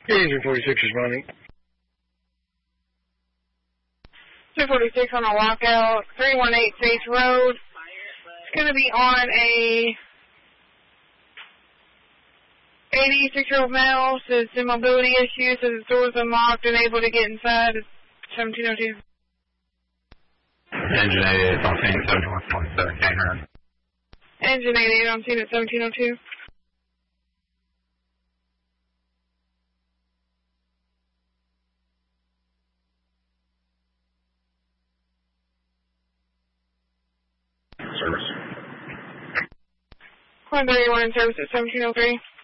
Agent 46 responding. 246 on a lockout, 318 Faith Road. It's going to be on a 86-year-old male. Says immobility issues, says the door's unlocked, unable to get inside. It's 1702. Engine 88 on scene 7127. Engine 88 on scene at 1702. Service. 131 in service at 1703.